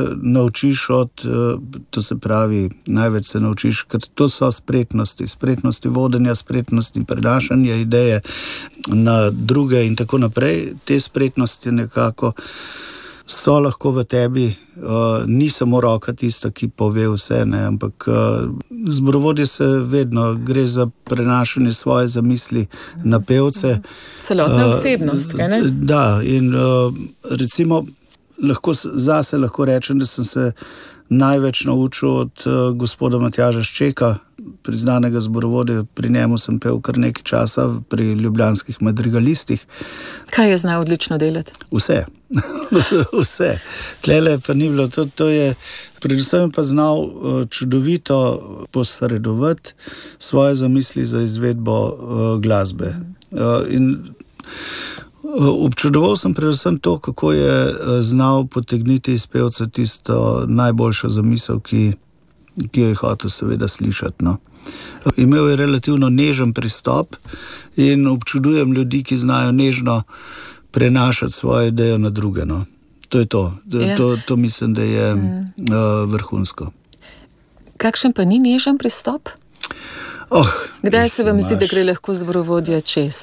naučiš to se pravi, največ se naučiš, ker to so spretnosti vodenja, spretnosti prenašanja ideje na druge in tako naprej. Te spretnosti nekako so lahko v tebi, ni samo roka tista, ki pove vse, ne, ampak zborovodje se vedno gre za prenašanje svoje zamisli na pevce. Celotna osebnost, kaj ne? Da, in recimo zase lahko rečem, da sem se največ naučil od gospoda Matjaža Ščeka, priznanega zborovodja. Pri njemu sem pel kar nekaj časa pri ljubljanskih madrigalistih. Kaj je znal odlično delati? Vse. Vse. Tlele pa ni bilo. To je, predvsem pa znal čudovito posredovati svoje zamisli za izvedbo glasbe. In občudoval sem predvsem to, kako je znal potegniti iz pevca tisto najboljšo zamisel, ki jo je hotel seveda slišati. No. Imel je relativno nežen pristop in občudujem ljudi, ki znajo nežno prenašati svoje ideje na druge. No. To je to. To mislim, da je vrhunsko. Kakšen pa ni nežen pristop? Kdaj se vam zdi, da gre lahko zborovodja čez?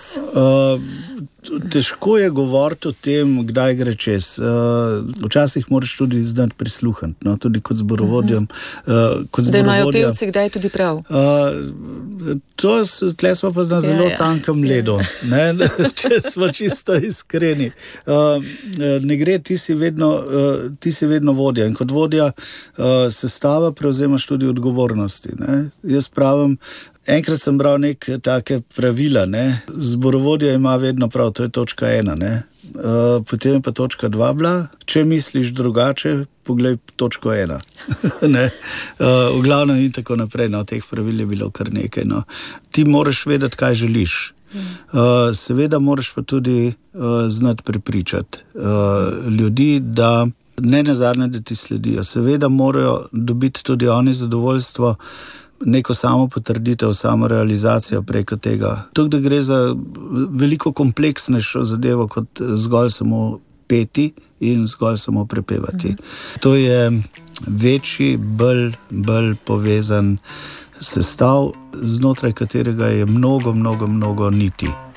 Težko je govoriti o tem, kdaj gre čez. Včasih moraš tudi znati prisluhniti, no? Tudi kot zborovodjem. Da imajo pevci kdaj tudi prav? Tle smo pa na zelo tankem ledu, če smo čisto iskreni. Ne gre, ti si vedno vodja in kot vodja sestava prevzemaš tudi odgovornosti. Ne? Jaz pravim, enkrat sem bral neke take pravila, zborovodja ima vedno prav, to je točka 1, potem je pa točka 2 bila, če misliš drugače, poglej točko 1. V glavnem in tako naprej, teh pravil je bilo kar nekaj. Ti moraš vedeti, kaj želiš. Seveda moraš pa tudi znati prepričati ljudi, da ne nazadnje, da ti sledijo. Seveda morajo dobiti tudi oni zadovoljstvo, neko samo potrditev, samo realizacijo preko tega. Tukaj da gre za veliko kompleksnejšo zadevo kot zgolj samo peti in zgolj samo prepevati. To je večji, bolj povezan sestav, znotraj katerega je mnogo niti.